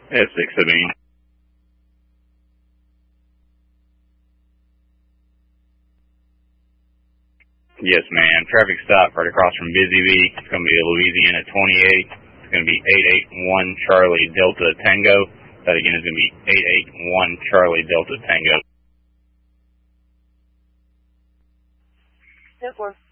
Yeah, 6 Sabine. Yes, ma'am. Traffic stop right across from Busy Bee. It's going to be Louisiana 28. It's going to be 881 Charlie Delta Tango. That again is going to be 881 Charlie Delta Tango. 10-4.